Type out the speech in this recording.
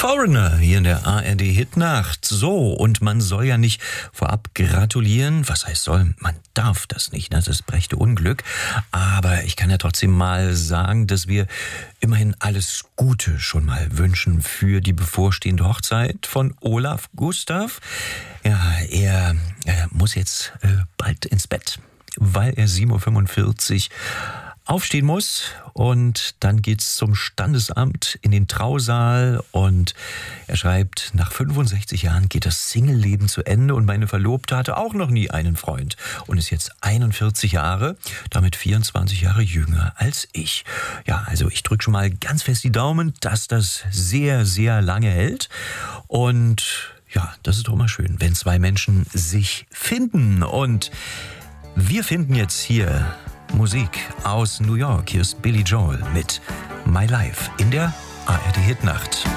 Foreigner hier in der ARD Hitnacht. So, und man soll ja nicht vorab gratulieren. Was heißt soll? Man darf das nicht, ne? Das brächte Unglück. Aber ich kann ja trotzdem mal sagen, dass wir immerhin alles Gute schon mal wünschen für die bevorstehende Hochzeit von Olaf Gustav. Ja, er muss jetzt bald ins Bett, weil er 7:45 Uhr aufstehen muss, und dann geht's zum Standesamt in den Trausaal, und er schreibt, nach 65 Jahren geht das Single-Leben zu Ende und meine Verlobte hatte auch noch nie einen Freund und ist jetzt 41 Jahre, damit 24 Jahre jünger als ich. Ja, also ich drücke schon mal ganz fest die Daumen, dass das sehr, sehr lange hält, und ja, das ist doch immer schön, wenn zwei Menschen sich finden, und wir finden jetzt hier Musik aus New York. Hier ist Billy Joel mit My Life in der ARD Hitnacht.